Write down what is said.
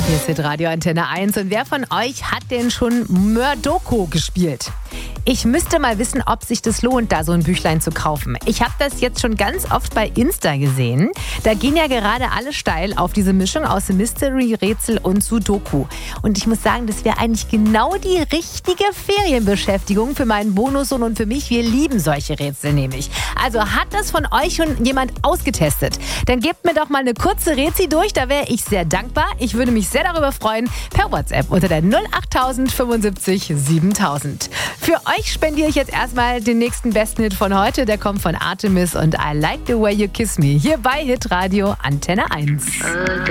Hier ist Hitradio Antenne 1 und wer von euch hat denn schon Mördoko gespielt? Ich müsste mal wissen, ob sich das lohnt, da so ein Büchlein zu kaufen. Ich habe das jetzt schon ganz oft bei Insta gesehen. Da gehen ja gerade alle steil auf diese Mischung aus Mystery, Rätsel und Sudoku. Und ich muss sagen, das wäre eigentlich genau die richtige Ferienbeschäftigung für meinen Bonussohn und für mich. Wir lieben solche Rätsel nämlich. Also hat das von euch schon jemand ausgetestet? Dann gebt mir doch mal eine kurze Rätsel durch, da wäre ich sehr dankbar. Ich würde mich sehr darüber freuen, per WhatsApp unter der 08000 75 7000. Für euch spendiere ich jetzt erstmal den nächsten besten Hit von heute. Der kommt von Artemis und I Like the Way You Kiss Me. Hier bei Hitradio Antenne 1.